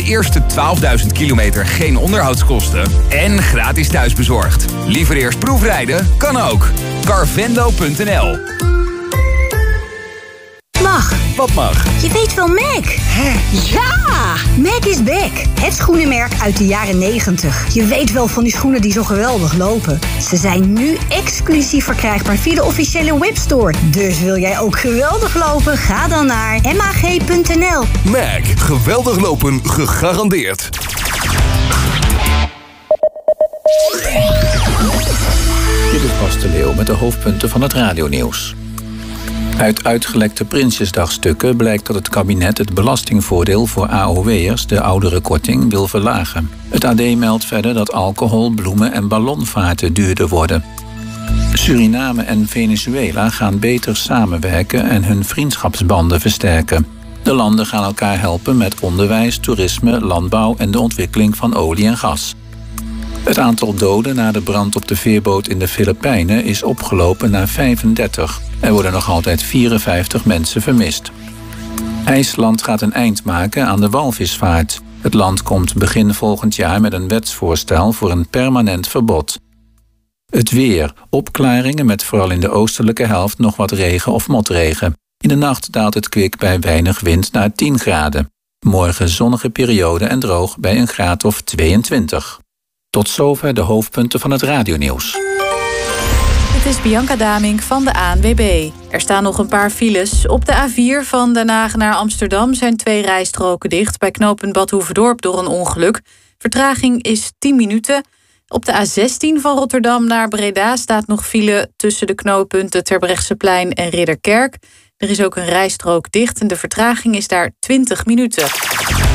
De eerste 12.000 kilometer geen onderhoudskosten en gratis thuisbezorgd. Liever eerst proefrijden? Kan ook. Carvendo.nl. Mag. Wat mag? Je weet wel Mac. Hè? Ja! Mac is back. Het schoenenmerk uit de jaren 90. Je weet wel van die schoenen die zo geweldig lopen. Ze zijn nu exclusief verkrijgbaar via de officiële webstore. Dus wil jij ook geweldig lopen? Ga dan naar mag.nl. Mac. Geweldig lopen gegarandeerd. Dit is Bas de Leeuw met de hoofdpunten van het radionieuws. Uit uitgelekte Prinsjesdagstukken blijkt dat het kabinet het belastingvoordeel voor AOW'ers, de ouderenkorting, wil verlagen. Het AD meldt verder dat alcohol, bloemen en ballonvaarten duurder worden. Suriname en Venezuela gaan beter samenwerken en hun vriendschapsbanden versterken. De landen gaan elkaar helpen met onderwijs, toerisme, landbouw en de ontwikkeling van olie en gas. Het aantal doden na de brand op de veerboot in de Filipijnen is opgelopen naar 35. Er worden nog altijd 54 mensen vermist. IJsland gaat een eind maken aan de walvisvaart. Het land komt begin volgend jaar met een wetsvoorstel voor een permanent verbod. Het weer. Opklaringen met vooral in de oostelijke helft nog wat regen of motregen. In de nacht daalt het kwik bij weinig wind naar 10 graden. Morgen zonnige periode en droog bij een graad of 22. Tot zover de hoofdpunten van het radionieuws. Het is Bianca Damink van de ANWB. Er staan nog een paar files. Op de A4 van Den Haag naar Amsterdam zijn 2 rijstroken dicht bij knooppunt Bad Hoeverdorp door een ongeluk. Vertraging is 10 minuten. Op de A16 van Rotterdam naar Breda staat nog file tussen de knooppunten Terbrechtseplein en Ridderkerk. Er is ook een rijstrook dicht en de vertraging is daar 20 minuten.